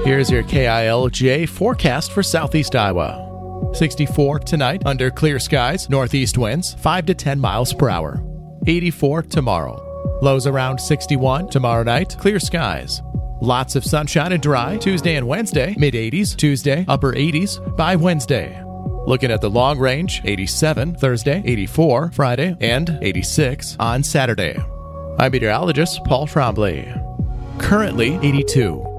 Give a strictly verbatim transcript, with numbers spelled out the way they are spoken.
Here's your K I L J forecast for southeast Iowa. sixty-four tonight under clear skies, northeast winds five to ten miles per hour. eighty-four tomorrow. Lows around sixty-one tomorrow night, clear skies. Lots of sunshine and dry Tuesday and Wednesday, mid eighties, Tuesday, upper eighties by Wednesday. Looking at the long range, eighty-seven Thursday, eighty-four Friday, and eighty-six on Saturday. I'm meteorologist Paul Trombley. Currently eighty-two.